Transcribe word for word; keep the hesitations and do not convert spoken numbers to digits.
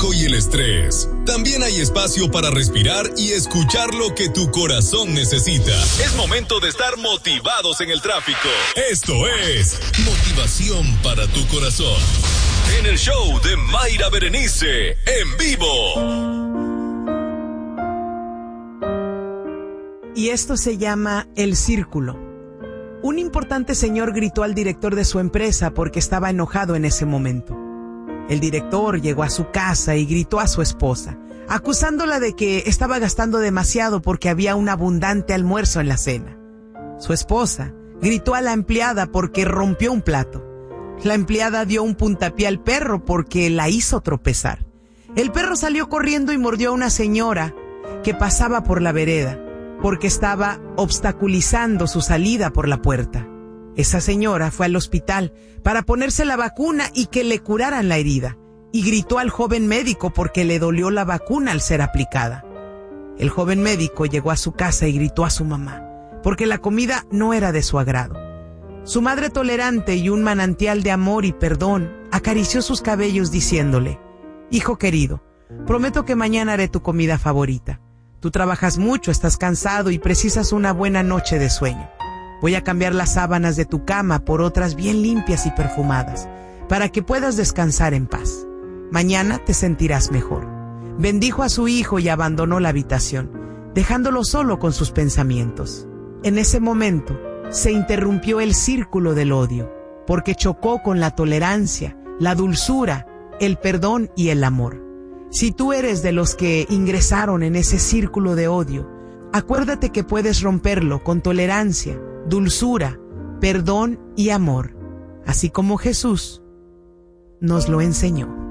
tráfico y el estrés. También hay espacio para respirar y escuchar lo que tu corazón necesita. Es momento de estar motivados en el tráfico. Esto es Motivación para tu Corazón. En el show de Mayra Berenice, en vivo. Y esto se llama El Círculo. Un importante señor gritó al director de su empresa porque estaba enojado en ese momento. El director llegó a su casa y gritó a su esposa, acusándola de que estaba gastando demasiado porque había un abundante almuerzo en la cena. Su esposa gritó a la empleada porque rompió un plato. La empleada dio un puntapié al perro porque la hizo tropezar. El perro salió corriendo y mordió a una señora que pasaba por la vereda porque estaba obstaculizando su salida por la puerta. Esa señora fue al hospital para ponerse la vacuna y que le curaran la herida, y gritó al joven médico porque le dolió la vacuna al ser aplicada. El joven médico llegó a su casa y gritó a su mamá, porque la comida no era de su agrado. Su madre tolerante y un manantial de amor y perdón acarició sus cabellos diciéndole: «Hijo querido, prometo que mañana haré tu comida favorita. Tú trabajas mucho, estás cansado y precisas una buena noche de sueño. Voy a cambiar las sábanas de tu cama por otras bien limpias y perfumadas, para que puedas descansar en paz. Mañana te sentirás mejor». Bendijo a su hijo y abandonó la habitación, dejándolo solo con sus pensamientos. En ese momento, se interrumpió el círculo del odio, porque chocó con la tolerancia, la dulzura, el perdón y el amor. Si tú eres de los que ingresaron en ese círculo de odio, acuérdate que puedes romperlo con tolerancia, dulzura, perdón y amor, así como Jesús nos lo enseñó.